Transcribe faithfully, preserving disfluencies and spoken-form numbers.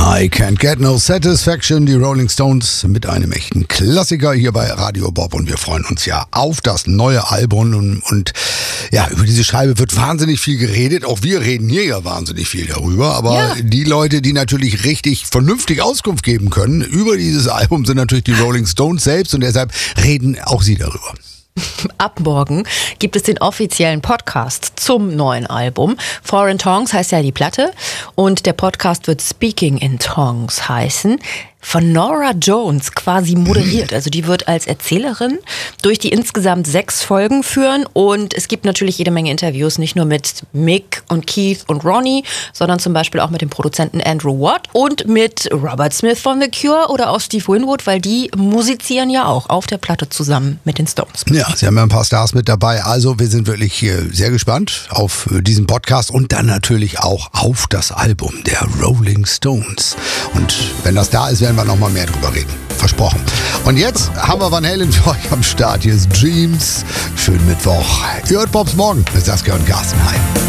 I Can't Get No Satisfaction, die Rolling Stones mit einem echten Klassiker hier bei Radio Bob und wir freuen uns ja auf das neue Album und, und ja, über diese Scheibe wird wahnsinnig viel geredet, auch wir reden hier ja wahnsinnig viel darüber, aber ja. Die Leute, die natürlich richtig vernünftig Auskunft geben können über dieses Album, sind natürlich die Rolling Stones selbst und deshalb reden auch sie darüber. Ab morgen gibt es den offiziellen Podcast zum neuen Album. Foreign Tongues heißt ja die Platte und der Podcast wird Speaking in Tongues heißen. Von Norah Jones quasi moderiert. Also die wird als Erzählerin durch die insgesamt sechs Folgen führen und es gibt natürlich jede Menge Interviews, nicht nur mit Mick und Keith und Ronnie, sondern zum Beispiel auch mit dem Produzenten Andrew Watt und mit Robert Smith von The Cure oder auch Steve Winwood, weil die musizieren ja auch auf der Platte zusammen mit den Stones. Ja, sie haben ja ein paar Stars mit dabei, also wir sind wirklich sehr gespannt auf diesen Podcast und dann natürlich auch auf das Album der Rolling Stones. Und wenn das da ist, werden wir noch mal mehr drüber reden. Versprochen. Und jetzt haben wir Van Halen für euch am Start. Hier ist Dreams. Schönen Mittwoch. Ihr hört Bobs Morgen mit Saskia und Carsten. Hi.